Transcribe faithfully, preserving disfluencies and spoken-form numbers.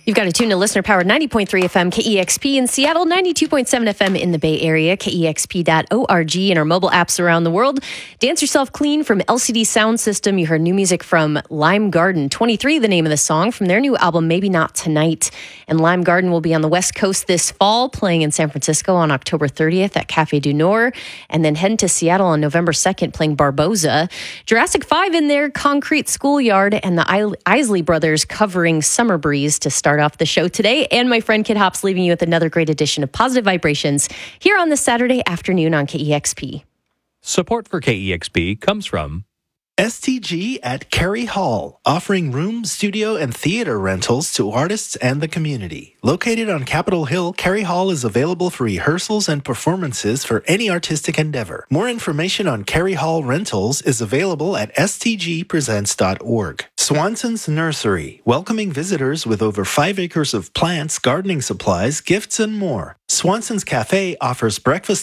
You've got to tune to listener-powered ninety point three F M K E X P in Seattle, ninety-two point seven F M in the Bay Area, K E X P dot org, and our mobile apps around the world. Dance Yourself Clean from L C D Sound System. You heard new music from Lime Garden. twenty-three, the name of the song, from their new album, Maybe Not Tonight. And Lime Garden will be on the West Coast this fall, playing in San Francisco on October thirtieth at Café du Nord, and then heading to Seattle on November second, playing Barboza. Jurassic five in their Concrete Schoolyard, and the Isley Brothers covering Summer Breeze to start off the show today. And my friend Kid Hops leaving you with another great edition of Positive Vibrations here on this Saturday afternoon on K E X P. Support for K E X P comes from S T G at Cary Hall, offering room, studio, and theater rentals to artists and the community. Located on Capitol Hill, Cary Hall is available for rehearsals and performances for any artistic endeavor. More information on Cary Hall rentals is available at s t g presents dot org. Swanson's Nursery, welcoming visitors with over five acres of plants, gardening supplies, gifts, and more. Swanson's Cafe offers breakfast